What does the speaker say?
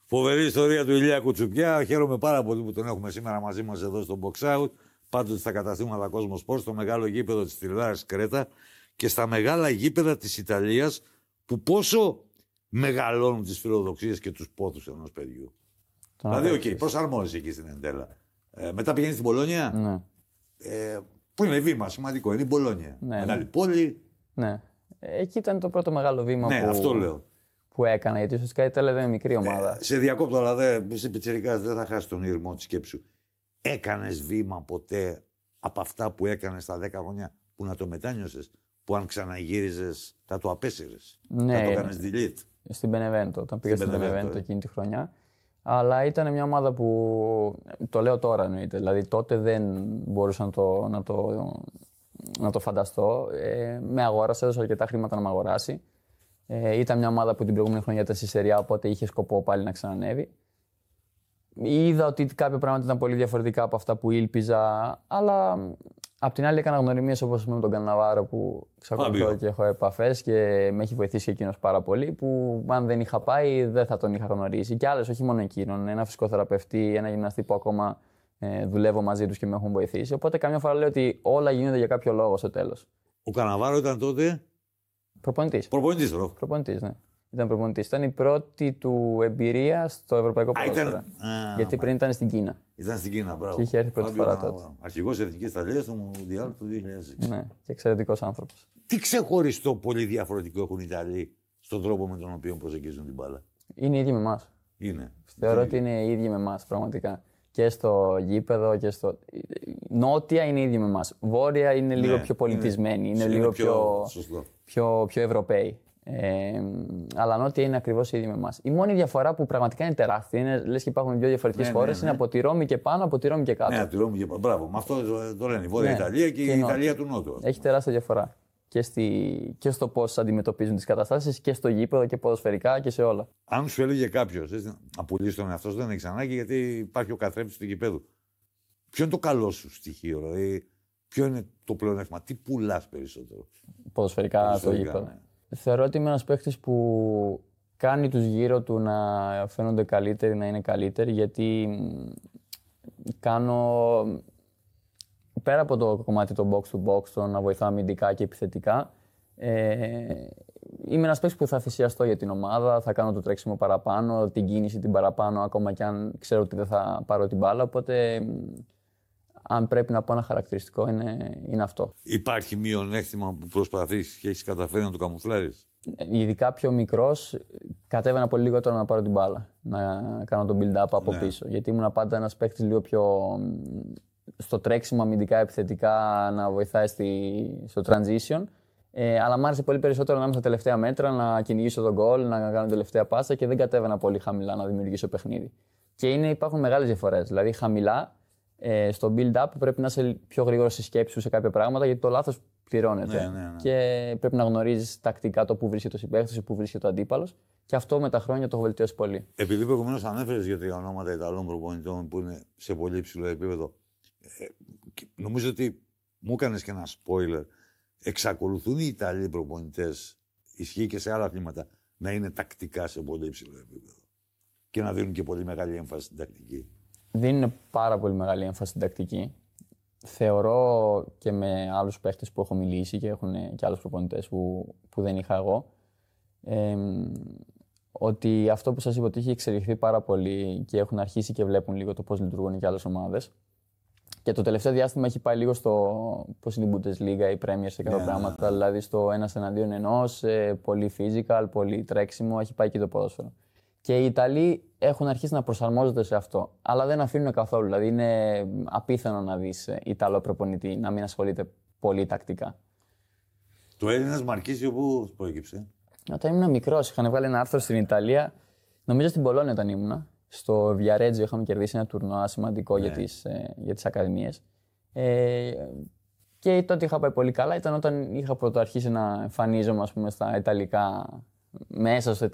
Φοβερή ιστορία του Ηλία Κουτσουπιά. Χαίρομαι πάρα πολύ που τον έχουμε σήμερα μαζί μας εδώ στο Box Out. Πάντοτε στα καταστήματα Κόσμο Sport, στο μεγάλο γήπεδο της Τηλάρας Κρέτα και στα μεγάλα γήπεδα της Ιταλίας που πόσο μεγαλώνουν τις φιλοδοξίες και τους πόθους ενός παιδιού. Δηλαδή, προσαρμόζεσαι εκεί στην Εντέλα. Μετά πηγαίνει στην Πολόνια. Ναι. Που είναι βήμα σημαντικό, είναι η Πολόνια. Ναι, μεγάλη πόλη. Ναι. Εκεί ήταν το πρώτο μεγάλο βήμα ναι, αυτό λέω. που έκανα. Γιατί ουσιαστικά η Ιταλία δεν είναι μικρή ομάδα. Σε διακόπτω, αλλά είσαι πιτσιρικάς, δεν θα χάσει τον ήρμο της σκέψου. Έκανες βήμα ποτέ από αυτά που έκανες στα 10 χρόνια που να το μετάνιωσες, που αν ξαναγύριζες θα το απέσυρες? Ναι, θα το έκανες delete? Στην Benevento, όταν πήγα στην Benevento εκείνη τη χρονιά. Αλλά ήταν μια ομάδα που, το λέω τώρα εννοείται, δηλαδή τότε δεν μπορούσα να το φανταστώ. Με αγόρασε, έδωσε αρκετά χρήματα να με αγοράσει. Ήταν μια ομάδα που την προηγούμενη χρονιά ήταν στη Σεριά, οπότε είχε σκοπό πάλι να ξανανεύει. Είδα ότι κάποια πράγματα ήταν πολύ διαφορετικά από αυτά που ήλπιζα, αλλά απ' την άλλη έκανα γνωριμίες όπως με τον Καναβάρο που εξακολουθώ και έχω επαφές και με έχει βοηθήσει εκείνος πάρα πολύ, που αν δεν είχα πάει δεν θα τον είχα γνωρίσει. Και άλλες, όχι μόνο εκείνον, ένα φυσικοθεραπευτή, ένα γυμναστή που ακόμα δουλεύω μαζί τους και με έχουν βοηθήσει. Οπότε καμιά φορά λέω ότι όλα γίνονται για κάποιο λόγο στο τέλος. Ο Καναβάρο ήταν τότε προπονητής. Προπονητής, ναι. Ήταν προπονητής. Ήταν η πρώτη του εμπειρία στο ευρωπαϊκό ποδόσφαιρο. Γιατί πριν ήταν στην Κίνα. Ήταν στην Κίνα, μπράβο. Και είχε έρθει πρώτη φορά τότε. Αρχηγός Εθνικής Ιταλίας στο Μουντιάλ του 2006. Ναι, και εξαιρετικός άνθρωπος. Τι ξεχωριστό πολύ διαφορετικό έχουν οι Ιταλοί στον τρόπο με τον οποίο προσεγγίζουν την μπάλα? Είναι οι ίδιοι με εμάς. Είναι. Θεωρώ ότι είναι οι ίδιοι με εμάς, πραγματικά. Και στο γήπεδο και στο. Νότια είναι οι ίδιοι με εμάς. Βόρεια είναι λίγο πιο πολιτισμένοι. Είναι λίγο πιο Ευρωπαίοι. Αλλά νότια είναι ακριβώς οι ίδιοι με εμάς. Η μόνη διαφορά που πραγματικά είναι τεράστια, είναι λες και υπάρχουν δύο διαφορετικές χώρες, είναι από τη Ρώμη και πάνω, από τη Ρώμη και κάτω. Ναι, από τη Ρώμη και πάνω. Μπράβο. Με αυτό το λένε η Βόρεια Ιταλία και η Ιταλία του Νότου. Έχει τεράστια διαφορά. Και στο πώς αντιμετωπίζουν τις καταστάσεις και στο γήπεδο και ποδοσφαιρικά και σε όλα. Αν σου έλεγε κάποιος να πουλήσει τον εαυτό σου, δεν έχει ανάγκη γιατί υπάρχει ο καθρέφτης του γηπέδου. Ποιο είναι το καλό σου στοιχείο, δηλαδή, ποιο είναι το πλεονέκτημα, τι πουλάς περισσότερο? Ποδοσφαιρικά το γήπεδο. Ναι. Θεωρώ ότι είμαι ένας παίκτης που κάνει τους γύρω του να φαίνονται καλύτεροι, να είναι καλύτεροι, γιατί κάνω, πέρα από το κομμάτι το box to box, το να βοηθάω αμυντικά και επιθετικά, είμαι ένας παίκτης που θα θυσιαστώ για την ομάδα, θα κάνω το τρέξιμο παραπάνω, την κίνηση την παραπάνω, ακόμα και αν ξέρω ότι δεν θα πάρω την μπάλα, οπότε αν πρέπει να πω ένα χαρακτηριστικό είναι αυτό. Υπάρχει μειονέκτημα που προσπαθείς και έχεις καταφέρει να το καμουφλάρεις? Ειδικά πιο μικρός, κατέβαινα πολύ λιγότερο να πάρω την μπάλα, να κάνω το build-up από πίσω. Γιατί ήμουν πάντα ένας παίκτης λίγο πιο στο τρέξιμο, αμυντικά, επιθετικά, να βοηθάει στο transition. Αλλά μου άρεσε πολύ περισσότερο να είμαι στα τελευταία μέτρα, να κυνηγήσω τον goal, να κάνω τελευταία πάσα και δεν κατέβαινα πολύ χαμηλά να δημιουργήσω παιχνίδι. Και υπάρχουν μεγάλες διαφορές. Δηλαδή, χαμηλά στο build-up πρέπει να είσαι πιο γρήγορος στη σκέψη σου σε κάποια πράγματα, γιατί το λάθος πληρώνεται. Ναι. Και πρέπει να γνωρίζεις τακτικά το που βρίσκεται ο συμπαίκτης, που βρίσκεται ο αντίπαλος. Και αυτό με τα χρόνια το έχω βελτιώσει πολύ. Επειδή προηγουμένως ανέφερες για τα ονόματα Ιταλών προπονητών που είναι σε πολύ υψηλό επίπεδο, νομίζω ότι μου έκανες και ένα spoiler. Εξακολουθούν οι Ιταλοί προπονητές, ισχύει και σε άλλα αθλήματα, να είναι τακτικά σε πολύ υψηλό επίπεδο και να δίνουν και πολύ μεγάλη έμφαση στην τακτική? Δίνουν πάρα πολύ μεγάλη έμφαση στην τακτική. Θεωρώ και με άλλους παίχτες που έχω μιλήσει και έχουν και άλλους προπονητές που δεν είχα εγώ, ότι αυτό που σας είπα ότι έχει εξελιχθεί πάρα πολύ και έχουν αρχίσει και βλέπουν λίγο το πώς λειτουργούν και άλλες ομάδες. Και το τελευταίο διάστημα έχει πάει λίγο στο πώς είναι η Bundesliga, η Premier σε κάποια πράγματα, δηλαδή στο ένας εναντίον ενός, πολύ physical, πολύ τρέξιμο, έχει πάει και το ποδόσφαιρο. Και οι Ιταλοί έχουν αρχίσει να προσαρμόζονται σε αυτό, αλλά δεν αφήνουν καθόλου. Δηλαδή είναι απίθανο να δεις Ιταλό προπονητή να μην ασχολείται πολύ τακτικά. Το Έλληνας Μαρκίσιο πού προέκυψε? Όταν ήμουν μικρός, είχαν βγάλει ένα άρθρο στην Ιταλία, νομίζω στην Πολώνια όταν ήμουνα. Στο Βιαρέτζιο είχαμε κερδίσει ένα τουρνουά σημαντικό για τις ακαδημίες. Και τότε είχα πάει πολύ καλά. Ήταν όταν είχα πρωτοαρχίσει να εμφανίζομαι στα Ιταλικά, μέσα στο